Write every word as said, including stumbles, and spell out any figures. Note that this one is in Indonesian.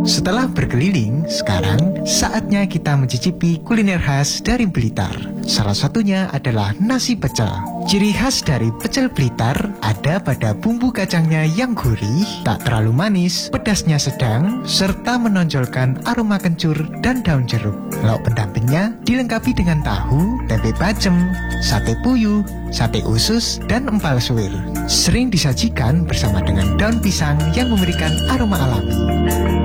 Setelah berkeliling, sekarang saatnya kita mencicipi kuliner khas dari Blitar. Salah satunya adalah nasi pecel. Ciri khas dari pecel Blitar ada pada bumbu kacangnya yang gurih, tak terlalu manis, pedasnya sedang, serta menonjolkan aroma kencur dan daun jeruk. Lauk pendampingnya dilengkapi dengan tahu, tempe bacem, sate puyuh, sate usus, dan empal suwir. Sering disajikan bersama dengan daun pisang yang memberikan aroma alami.